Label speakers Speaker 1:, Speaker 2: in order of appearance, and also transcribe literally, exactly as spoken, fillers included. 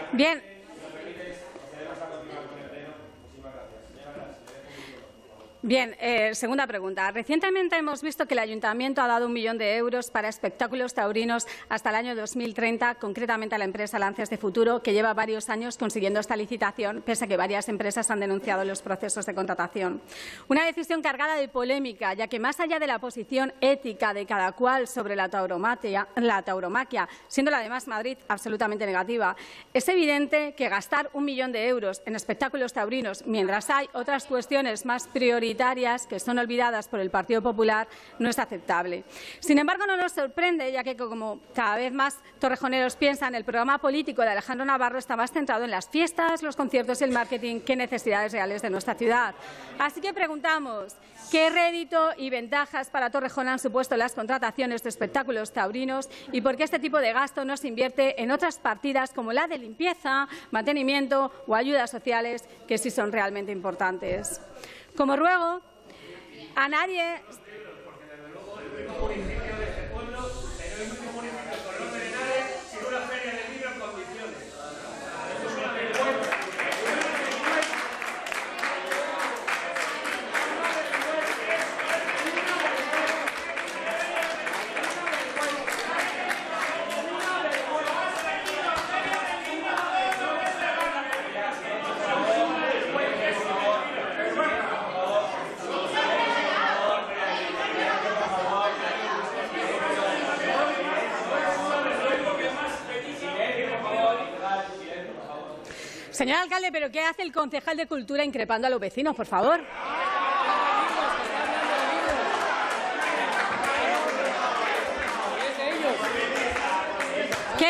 Speaker 1: Bien. Bien, eh, segunda pregunta. Recientemente hemos visto que el Ayuntamiento ha dado un millón de euros para espectáculos taurinos hasta el año dos mil treinta, concretamente a la empresa Lances de Futuro, que lleva varios años consiguiendo esta licitación, pese a que varias empresas han denunciado los procesos de contratación. Una decisión cargada de polémica, ya que más allá de la posición ética de cada cual sobre la tauromaquia, la tauromaquia, siendo la además Madrid absolutamente negativa, es evidente que gastar un millón de euros en espectáculos taurinos, mientras hay otras cuestiones más prioritarias que son olvidadas por el Partido Popular, no es aceptable. Sin embargo, no nos sorprende, ya que, como cada vez más torrejoneros piensan, el programa político de Alejandro Navarro está más centrado en las fiestas, los conciertos y el marketing que necesidades reales de nuestra ciudad. Así que preguntamos, ¿qué rédito y ventajas para Torrejón han supuesto las contrataciones de espectáculos taurinos y por qué este tipo de gasto no se invierte en otras partidas como la de limpieza, mantenimiento o ayudas sociales, que sí son realmente importantes? Como ruego, a nadie. Señor alcalde, ¿pero qué hace el concejal de Cultura increpando a los vecinos, por favor?